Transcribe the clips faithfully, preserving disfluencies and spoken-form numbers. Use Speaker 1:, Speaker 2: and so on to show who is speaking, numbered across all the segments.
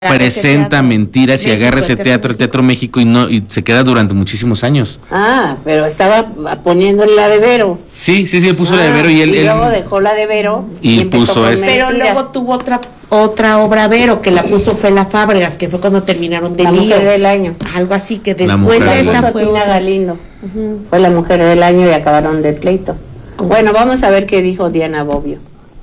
Speaker 1: presenta Mentiras y agarra ese teatro, el Teatro México, y no y se queda durante muchísimos años.
Speaker 2: Ah, pero estaba poniéndole la de Vero.
Speaker 1: Sí, sí, sí, puso
Speaker 2: ah,
Speaker 1: la de Vero y él...
Speaker 2: Y
Speaker 1: él,
Speaker 2: luego dejó la de Vero
Speaker 1: y, y puso esta.
Speaker 3: Pero luego tuvo otra otra obra Vero que la puso Fela Fábregas, que fue cuando terminaron de
Speaker 2: La
Speaker 3: lío.
Speaker 2: Mujer del Año.
Speaker 3: Algo así, que después de esa fue
Speaker 2: Tina Galindo. Uh-huh. Fue La Mujer del Año y acabaron de pleito. Bueno, vamos a ver qué dijo Diana Bobbio.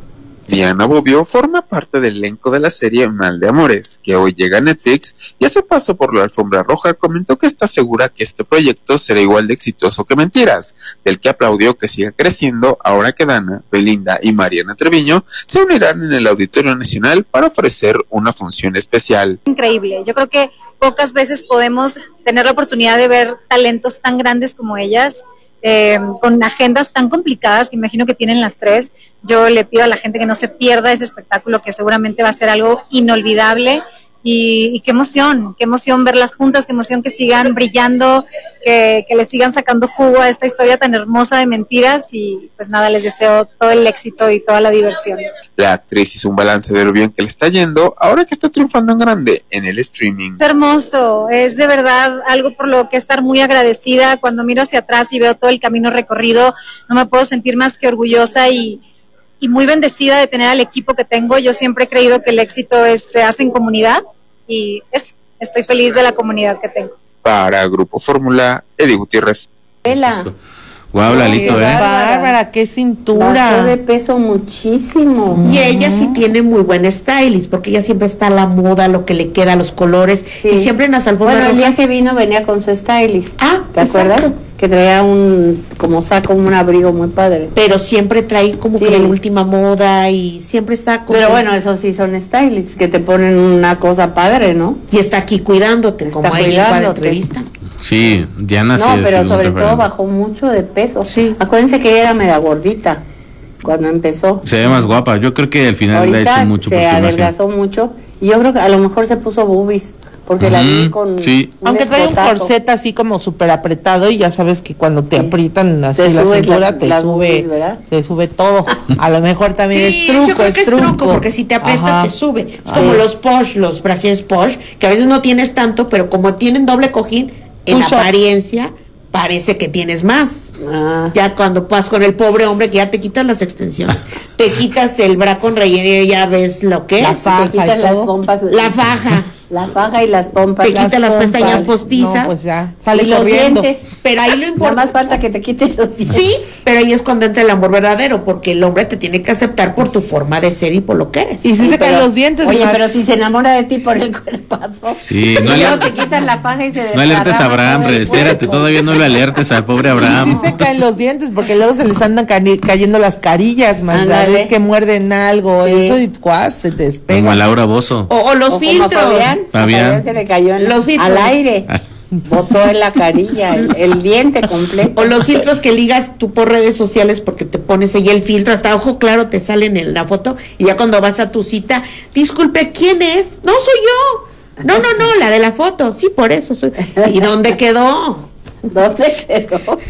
Speaker 4: Diana Bobbio forma parte del elenco de la serie Mal de Amores, que hoy llega a Netflix, y a su paso por la alfombra roja comentó que está segura que este proyecto será igual de exitoso que Mentiras, del que aplaudió que siga creciendo ahora que Dana, Belinda y Mariana Treviño se unirán en el Auditorio Nacional para ofrecer una función especial.
Speaker 5: Increíble, yo creo que pocas veces podemos tener la oportunidad de ver talentos tan grandes como ellas, Eh, con agendas tan complicadas que imagino que tienen las tres. Yo le pido a la gente que no se pierda ese espectáculo, que seguramente va a ser algo inolvidable. Y, y qué emoción, qué emoción verlas juntas, qué emoción que sigan brillando, que, que le sigan sacando jugo a esta historia tan hermosa de Mentiras. Y pues nada, les deseo todo el éxito y toda la diversión.
Speaker 4: La actriz hizo un balance de lo bien que le está yendo ahora que está triunfando en grande en el streaming.
Speaker 5: Es hermoso, es de verdad algo por lo que estar muy agradecida. Cuando miro hacia atrás y veo todo el camino recorrido, no me puedo sentir más que orgullosa y y muy bendecida de tener al equipo que tengo. Yo siempre he creído que el éxito es, se hace en comunidad, y eso, estoy feliz de la comunidad que tengo.
Speaker 4: Para Grupo Fórmula, Eddie Gutiérrez.
Speaker 2: Vela.
Speaker 1: Guau, Lalito,
Speaker 3: qué
Speaker 1: eh.
Speaker 3: Bárbara, qué cintura.
Speaker 2: Bajó de peso muchísimo.
Speaker 3: Y ella sí tiene muy buen stylist, porque ella siempre está a la moda, lo que le queda, los colores, sí. Y siempre en las alfombras
Speaker 2: Bueno, el día
Speaker 3: rojas.
Speaker 2: que vino venía con su stylist.
Speaker 3: Ah,
Speaker 2: ¿te
Speaker 3: exacto.
Speaker 2: acuerdas? Que traía un, como saco, un abrigo muy padre.
Speaker 3: Pero siempre trae como
Speaker 2: Sí.
Speaker 3: que la última moda y siempre está como...
Speaker 2: Pero bueno, esos sí son stylists, que te ponen una cosa padre, ¿no?
Speaker 3: Y está aquí cuidándote,
Speaker 2: Está
Speaker 3: como ahí en cada
Speaker 2: cuidándote.
Speaker 3: entrevista.
Speaker 1: Sí, Diana sí.
Speaker 2: No,
Speaker 1: es
Speaker 2: pero
Speaker 1: un
Speaker 2: sobre
Speaker 1: referente.
Speaker 2: todo bajó mucho de peso.
Speaker 3: Sí.
Speaker 2: Acuérdense que ella era mega gordita cuando empezó.
Speaker 1: Se ve más guapa. Yo creo que al final le ha
Speaker 2: Ahorita
Speaker 1: hecho mucho por
Speaker 2: se
Speaker 1: su imagen.
Speaker 2: adelgazó mucho y yo creo que a lo mejor se puso boobies porque
Speaker 1: Ujú,
Speaker 2: la vi con
Speaker 1: sí.
Speaker 2: un
Speaker 6: Aunque trae un
Speaker 2: escotazo.
Speaker 6: corset así como súper apretado, y ya sabes que cuando te
Speaker 2: Sí.
Speaker 6: aprietan así
Speaker 2: Te
Speaker 6: la
Speaker 2: subes
Speaker 6: cintura
Speaker 2: las-
Speaker 6: te
Speaker 2: las
Speaker 6: sube,
Speaker 2: boobies, ¿verdad?
Speaker 6: te sube todo. A lo mejor también
Speaker 3: Sí,
Speaker 6: es truco,
Speaker 3: yo creo
Speaker 6: es
Speaker 3: que es
Speaker 6: truco.
Speaker 3: truco, porque si te aprieta
Speaker 6: Ajá.
Speaker 3: te sube. Es
Speaker 6: Ah.
Speaker 3: como los Posh, los brasieres Posh, que a veces no tienes tanto, pero como tienen doble cojín, en
Speaker 6: Push-ups.
Speaker 3: apariencia parece que tienes más.
Speaker 2: Ah.
Speaker 3: Ya cuando vas con el pobre hombre, que ya te quitas las extensiones, te quitas el bra con relleno y ya ves lo que
Speaker 6: La
Speaker 3: es.
Speaker 6: faja.
Speaker 2: Te quitas
Speaker 6: y
Speaker 2: las
Speaker 6: todo.
Speaker 2: pompas.
Speaker 3: La faja.
Speaker 2: La faja y las pompas.
Speaker 3: Te quita las
Speaker 6: pompas.
Speaker 3: pestañas postizas.
Speaker 6: No, pues ya, sale
Speaker 2: y los
Speaker 6: corriendo.
Speaker 2: dientes.
Speaker 3: Pero ahí lo
Speaker 2: Nada
Speaker 3: importante.
Speaker 2: más falta que te quites los dientes.
Speaker 3: Sí, pero ahí es cuando entra el amor verdadero, porque el hombre te tiene que aceptar por tu forma de ser y por lo que eres.
Speaker 6: Y si
Speaker 2: Sí,
Speaker 6: se caen
Speaker 2: pero-
Speaker 6: los dientes.
Speaker 2: Oye,
Speaker 6: Max.
Speaker 2: pero si se enamora de ti por el cuerpazo.
Speaker 1: Sí, no,
Speaker 2: y luego
Speaker 1: aler-
Speaker 2: te quitas la faja y se
Speaker 1: no alertes a
Speaker 2: desparrama
Speaker 1: Abraham,
Speaker 2: todo el
Speaker 1: espérate,
Speaker 2: cuerpo.
Speaker 1: todavía no lo alertes al pobre Abraham.
Speaker 6: Sí se caen los dientes, porque luego se les andan cani- cayendo las carillas, más
Speaker 2: Ándale.
Speaker 6: sabes que muerden algo,
Speaker 2: Sí.
Speaker 6: eso y cuás, se te despega.
Speaker 1: Como a Laura Bozo.
Speaker 3: O, o los
Speaker 2: O como a
Speaker 3: filtros.
Speaker 2: Fabián, a
Speaker 1: Fabián.
Speaker 2: Fabián se le cayó en-
Speaker 3: Los filtros.
Speaker 2: al aire. Botó en la carilla, el, el diente completo.
Speaker 3: O los filtros que ligas tú por redes sociales, porque te pones ahí el filtro, hasta ojo claro te salen en la foto, y ya cuando vas a tu cita, disculpe, ¿quién es? No soy yo. No, no, no, la de la foto. Sí, por eso soy. ¿Y dónde quedó?
Speaker 2: ¿Dónde quedó?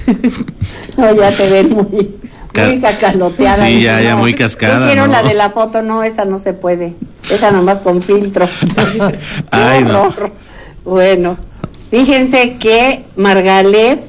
Speaker 2: No, ya te ven muy,
Speaker 1: Ca-
Speaker 2: muy cacaloteada.
Speaker 1: Sí,
Speaker 2: Dice,
Speaker 1: ya, ya
Speaker 2: no,
Speaker 1: muy cascada,
Speaker 2: Yo quiero
Speaker 1: ¿no?
Speaker 2: la de la foto, no, esa no se puede. Esa nomás con filtro. Qué
Speaker 1: Ay, no.
Speaker 2: horror. Bueno, fíjense que Margalef,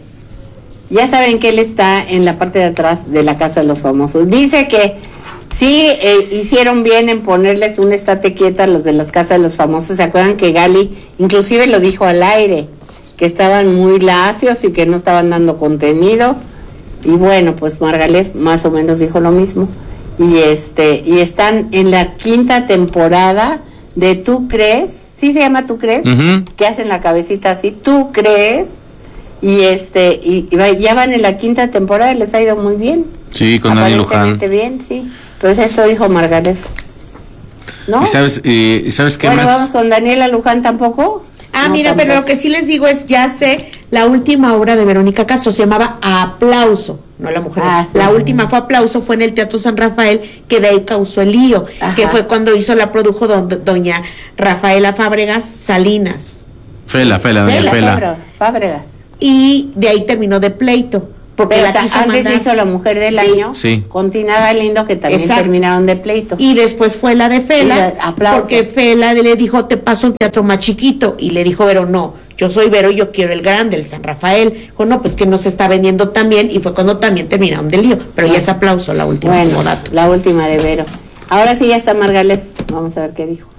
Speaker 2: ya saben que él está en la parte de atrás de la Casa de los Famosos. Dice que sí eh, hicieron bien en ponerles un estate quieta a los de las Casas de los Famosos. ¿Se acuerdan que Gali inclusive lo dijo al aire? Que estaban muy lacios y que no estaban dando contenido. Y bueno, pues Margalef más o menos dijo lo mismo. Y este y están en la quinta temporada de ¿Tú crees? ¿Sí se llama ¿Tú crees?
Speaker 1: Ujú.
Speaker 2: Que hacen la cabecita así, ¿tú crees? Y este y, y va- ya van en la quinta temporada y les ha ido muy bien.
Speaker 1: Sí, con Dani Luján.
Speaker 2: Aparentemente bien, sí. Pues esto dijo Margalef. ¿No?
Speaker 1: ¿Y sabes, y, y sabes qué
Speaker 2: Bueno,
Speaker 1: más?
Speaker 2: vamos con Daniela Luján tampoco.
Speaker 3: Ah,
Speaker 2: No,
Speaker 3: mira, pero
Speaker 2: tampoco.
Speaker 3: lo que sí les digo es, ya sé, la última obra de Verónica Castro se llamaba Aplauso, no La Mujer.
Speaker 2: Ah, sí.
Speaker 3: La última fue Aplauso, fue en el Teatro San Rafael, que de ahí causó el lío,
Speaker 2: Ajá.
Speaker 3: que fue cuando hizo, la produjo don- doña Rafaela Fábregas Salinas.
Speaker 1: Fela, Fela, doña
Speaker 2: Fela,
Speaker 1: Fela.
Speaker 2: Fabra- Fábregas.
Speaker 3: Y de ahí terminó de pleito, porque
Speaker 2: Pero
Speaker 3: la
Speaker 2: ta-
Speaker 3: quiso
Speaker 2: antes
Speaker 3: mandar.
Speaker 2: hizo La Mujer del
Speaker 3: Sí.
Speaker 2: Año
Speaker 1: Sí.
Speaker 2: con Tina Galindo, que también
Speaker 3: Exacto.
Speaker 2: terminaron de pleito.
Speaker 3: Y después fue la de Fela,
Speaker 2: Y la- aplausos.
Speaker 3: porque Fela le dijo, te paso un teatro más chiquito, y le dijo Vero, no, yo soy Vero, yo quiero el grande, el San Rafael. Dijo, no, pues que no se está vendiendo tan bien, y fue cuando también terminaron del lío, pero ya es aplauso la última
Speaker 2: Bueno,
Speaker 3: como dato.
Speaker 2: la última de Vero. Ahora sí ya está Margalef, vamos a ver qué dijo.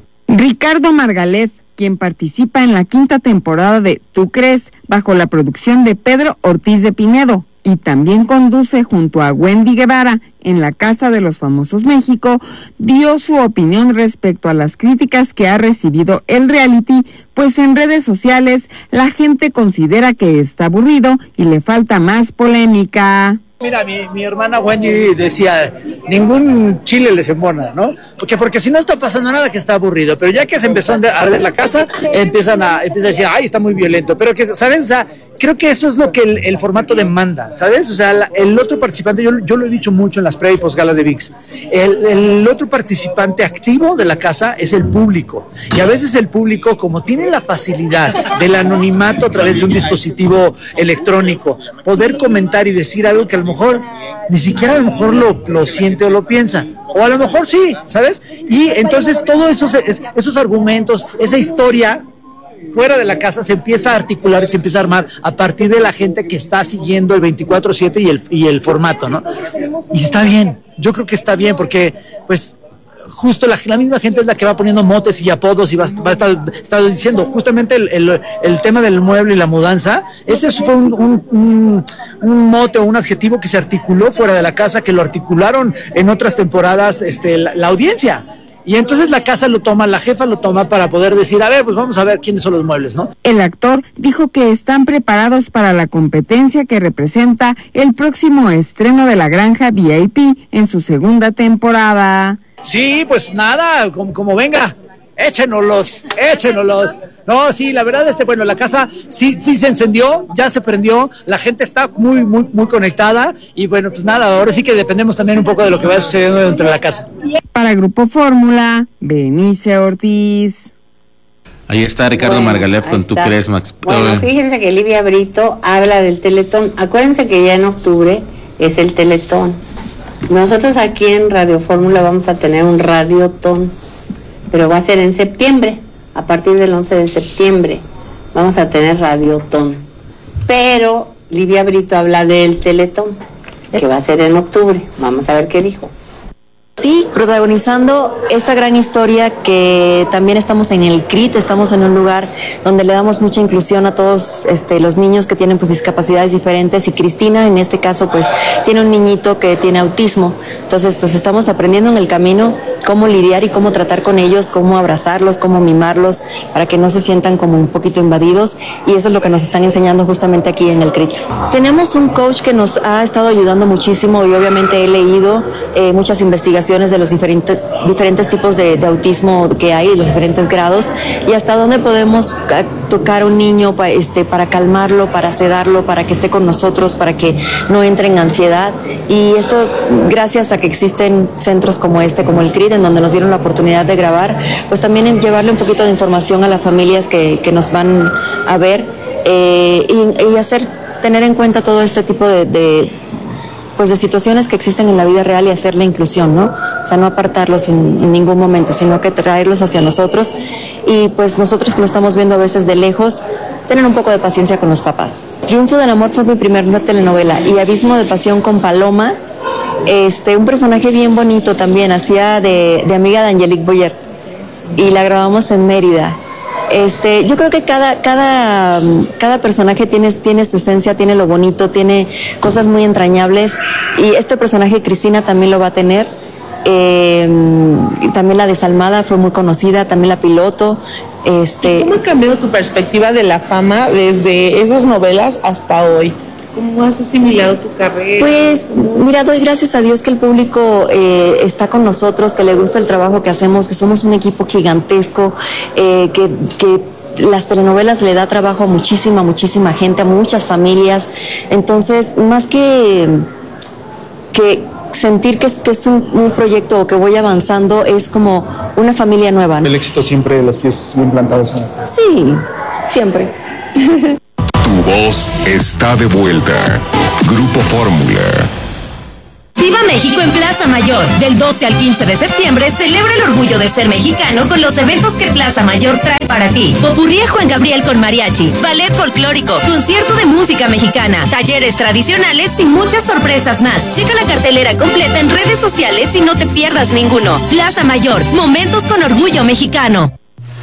Speaker 7: Ricardo Margalef, quien participa en la quinta temporada de Tú Crees, bajo la producción de Pedro Ortiz de Pinedo, y también conduce junto a Wendy Guevara en la Casa de los Famosos México, dio su opinión respecto a las críticas que ha recibido el reality, pues en redes sociales la gente considera que está aburrido y le falta más polémica.
Speaker 8: Mira, mi, mi hermana Wendy decía, ningún chile les embona, ¿no? Porque, porque si no está pasando nada que está aburrido, pero ya que se empezó a arder la casa, empiezan a, empiezan a decir, ay, está muy violento, pero que, ¿sabes? O sea, creo que eso es lo que el, el formato demanda, ¿sabes? O sea, la, el otro participante, yo, yo lo he dicho mucho en las pre y posgalas de V I X, el, el otro participante activo de la casa es el público, y a veces el público, como tiene la facilidad del anonimato a través de un dispositivo electrónico, poder comentar y decir algo que a lo mejor ni siquiera a lo mejor lo, lo siente o lo piensa, o a lo mejor sí, ¿sabes? Y entonces todos esos, esos argumentos, esa historia fuera de la casa se empieza a articular y se empieza a armar a partir de la gente que está siguiendo el veinticuatro siete y el, y el formato, ¿no? Y está bien, yo creo que está bien porque pues justo la, la misma gente es la que va poniendo motes y apodos y va, va a estar, estar diciendo justamente el, el, el tema del mueble y la mudanza, ese fue un, un, un, un mote o un adjetivo que se articuló fuera de la casa, que lo articularon en otras temporadas este, la, la audiencia. Y entonces la casa lo toma, la jefa lo toma para poder decir, a ver, pues vamos a ver quiénes son los muebles, ¿no?
Speaker 7: El actor dijo que están preparados para la competencia que representa el próximo estreno de La Granja V I P en su segunda temporada.
Speaker 8: Sí, pues nada, como, como venga, échenoslos, échenoslos. No, sí, la verdad, este, bueno, la casa sí, sí se encendió, ya se prendió, la gente está muy, muy, muy conectada y bueno, pues nada, ahora sí que dependemos también un poco de lo que vaya sucediendo dentro de la casa.
Speaker 7: Para Grupo Fórmula, Berenice Ortiz.
Speaker 1: Ahí está Ricardo
Speaker 2: Bueno,
Speaker 1: Margalef
Speaker 2: ahí
Speaker 1: con Tú
Speaker 2: está.
Speaker 1: Crees, Max.
Speaker 2: Bueno, fíjense que Livia Brito habla del Teletón. Acuérdense que ya en octubre es el Teletón. Nosotros aquí en Radio Fórmula vamos a tener un Radiotón, pero va a ser en septiembre. A partir del once de septiembre vamos a tener Radiotón. Pero Livia Brito habla del Teletón, que va a ser en octubre. Vamos a ver qué dijo.
Speaker 9: Sí, protagonizando esta gran historia que también estamos en el C R I T, estamos en un lugar donde le damos mucha inclusión a todos este, los niños que tienen pues discapacidades diferentes, y Cristina en este caso pues tiene un niñito que tiene autismo, entonces pues estamos aprendiendo en el camino cómo lidiar y cómo tratar con ellos, cómo abrazarlos, cómo mimarlos para que no se sientan como un poquito invadidos, y eso es lo que nos están enseñando justamente aquí en el C R I T. Tenemos un coach que nos ha estado ayudando muchísimo y obviamente he leído eh, muchas investigaciones de los diferentes, diferentes tipos de, de autismo que hay, los diferentes grados, y hasta dónde podemos tocar a un niño pa, este, para calmarlo, para sedarlo, para que esté con nosotros, para que no entre en ansiedad. Y esto gracias a que existen centros como este, como el C R I T, en donde nos dieron la oportunidad de grabar, pues también en llevarle un poquito de información a las familias que, que nos van a ver eh, y, y hacer, tener en cuenta todo este tipo de, de pues de situaciones que existen en la vida real y hacer la inclusión, ¿no? O sea, no apartarlos en, en ningún momento, sino que traerlos hacia nosotros, y pues nosotros que lo estamos viendo a veces de lejos, tener un poco de paciencia con los papás. Triunfo del Amor fue mi primera telenovela, y Abismo de Pasión con Paloma, este, un personaje bien bonito también, hacía de, de amiga de Angelique Boyer, y la grabamos en Mérida. Este, yo creo que cada, cada, cada personaje tiene, tiene su esencia, tiene lo bonito, tiene cosas muy entrañables, y este personaje Cristina también lo va a tener. Eh, y también la Desalmada fue muy conocida, también la piloto. Este,
Speaker 6: ¿Cómo ha cambiado tu perspectiva de la fama desde esas novelas hasta hoy? ¿Cómo has asimilado tu carrera?
Speaker 9: Pues mira, doy gracias a Dios que el público eh, está con nosotros, que le gusta el trabajo que hacemos, que somos un equipo gigantesco, eh, que, que las telenovelas le da trabajo a muchísima, muchísima gente, a muchas familias. Entonces, más que, que sentir que es, que es un, un proyecto que voy avanzando, es como una familia nueva, ¿no?
Speaker 10: El éxito siempre, los pies bien plantados en la tierra.
Speaker 9: Sí, siempre.
Speaker 11: Tu voz está de vuelta. Grupo Fórmula.
Speaker 12: ¡Viva México en Plaza Mayor! Del doce al quince de septiembre, celebra el orgullo de ser mexicano con los eventos que Plaza Mayor trae para ti. Popurrí Juan Gabriel con mariachi, ballet folclórico, concierto de música mexicana, talleres tradicionales y muchas sorpresas más. Checa la cartelera completa en redes sociales y no te pierdas ninguno. Plaza Mayor, momentos con orgullo mexicano.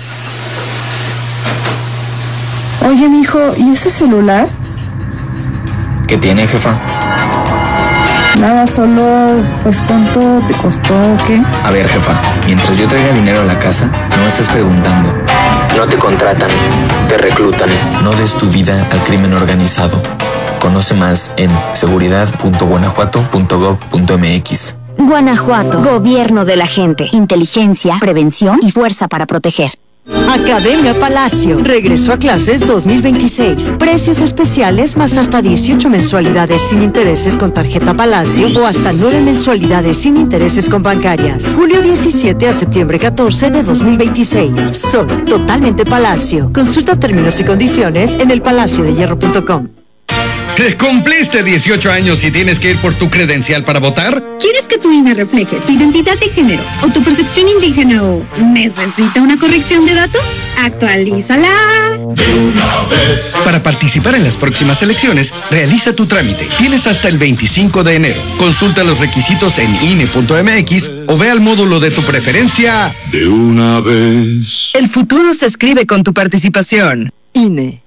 Speaker 13: Oye, mijo, ¿y ese celular?
Speaker 14: ¿Qué tiene, jefa?
Speaker 13: Nada, solo, pues, ¿cuánto te costó o qué?
Speaker 14: A ver, jefa, mientras yo traiga dinero a la casa, no estés preguntando. No te contratan, te reclutan. No des tu vida al crimen organizado. Conoce más en seguridad punto guanajuato punto gob punto mx.
Speaker 15: Guanajuato, gobierno de la gente, inteligencia, prevención y fuerza para proteger.
Speaker 16: Academia Palacio regresó a clases dos mil veintiséis. Precios especiales más hasta dieciocho mensualidades sin intereses con tarjeta Palacio o hasta nueve mensualidades sin intereses con bancarias. Julio diecisiete a septiembre catorce de dos mil veintiséis. Son totalmente Palacio. Consulta términos y condiciones en el palacio de hierro punto com.
Speaker 17: ¿Que cumpliste dieciocho años y tienes que ir por tu credencial para votar?
Speaker 18: ¿Quieres que tu I N E refleje tu identidad de género o tu percepción indígena o necesita una corrección de datos? ¡Actualízala!
Speaker 17: De una vez. Para participar en las próximas elecciones, realiza tu trámite. Tienes hasta el veinticinco de enero. Consulta los requisitos en I N E punto m x o ve al módulo de tu preferencia.
Speaker 11: De una vez.
Speaker 16: El futuro se escribe con tu participación. I N E.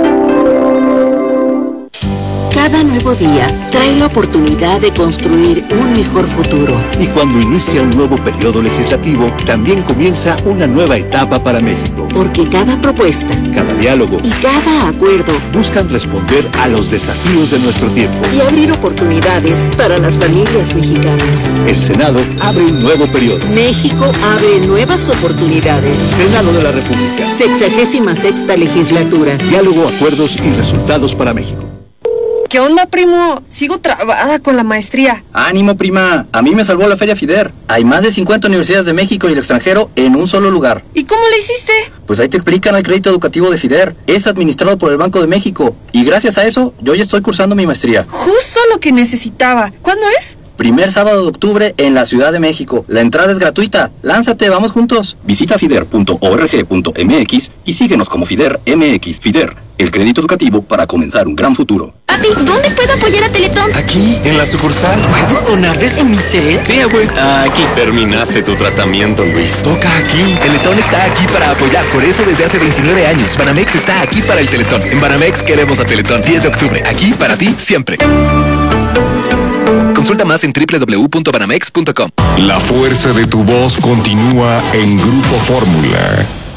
Speaker 19: Cada nuevo día trae la oportunidad de construir un mejor futuro.
Speaker 20: Y cuando inicia un nuevo periodo legislativo, también comienza una nueva etapa para México.
Speaker 19: Porque cada propuesta,
Speaker 20: cada diálogo
Speaker 19: y cada acuerdo
Speaker 20: buscan responder a los desafíos de nuestro tiempo
Speaker 19: y abrir oportunidades para las familias mexicanas.
Speaker 20: El Senado abre un nuevo periodo.
Speaker 19: México abre nuevas oportunidades.
Speaker 20: Senado de la República.
Speaker 19: Sexagésima sexta legislatura.
Speaker 20: Diálogo, acuerdos y resultados para México.
Speaker 21: ¿Qué onda, primo? Sigo trabada con la maestría.
Speaker 22: Ánimo, prima. A mí me salvó la Feria FIDER. Hay más de cincuenta universidades de México y el extranjero en un solo lugar.
Speaker 21: ¿Y cómo le hiciste?
Speaker 22: Pues ahí te explican el crédito educativo de FIDER. Es administrado por el Banco de México. Y gracias a eso, yo ya estoy cursando mi maestría.
Speaker 21: Justo lo que necesitaba. ¿Cuándo es?
Speaker 22: Primer sábado de octubre en la Ciudad de México. La entrada es gratuita. Lánzate, vamos juntos. Visita fider punto org punto m x y síguenos como FIDER M X. FIDER, el crédito educativo para comenzar un gran futuro.
Speaker 12: Papi, ¿dónde puedo apoyar a Teletón?
Speaker 23: Aquí, en la sucursal.
Speaker 24: ¿Puedo donar desde mi set?
Speaker 23: Sí, güey. Aquí. Terminaste tu tratamiento, Luis.
Speaker 24: Toca aquí. Teletón está aquí para apoyar. Por eso desde hace veintinueve años. Banamex está aquí para el Teletón. En Banamex queremos a Teletón. diez de octubre. Aquí para ti siempre. Consulta más en doble u doble u doble u punto banamex punto com.
Speaker 11: La fuerza de tu voz continúa en Grupo Fórmula.